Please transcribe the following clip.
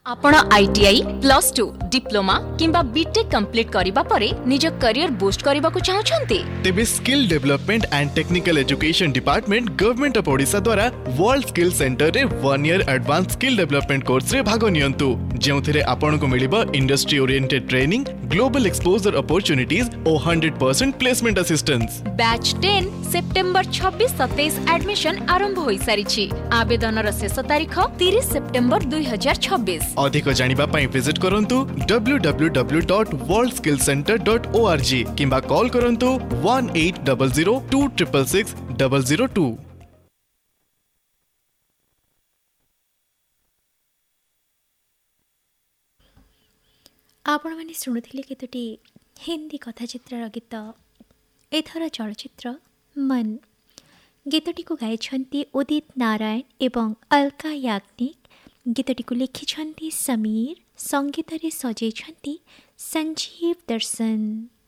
आपण ITI plus two diploma किंबा BTech complete करिबा परे निज करियर बूस्ट करबा को चाहछंती तेबे skill development and technical education department government of Odisha द्वारा वर्ल्ड स्किल सेंटर रे 1 year advance skill development course रे भाग नियंतु जेउथिरे आपन को मिलिबो industry oriented training global exposure opportunities और 100% placement assistance. Batch 10 September 26-27 admission आरंभ होई सारिछि। आवेदनर शेष तारीख 30 सेप्टेम्बर 2026। अधिक जानिबा पई विजिट करंतु www.worldskillcenter.org किंबा कॉल करंतु 1800266002। आपण माने शुणुथिले केतोटी हिंदी कथाचित्र गीत एथर चलचित्र मन गीतटी को गाइछन्ती उदित नारायण एवं अलका याग्निक गीतटी को लिखिछन्ती समीर संगीत रे सजेछन्ती संजीव दर्शन।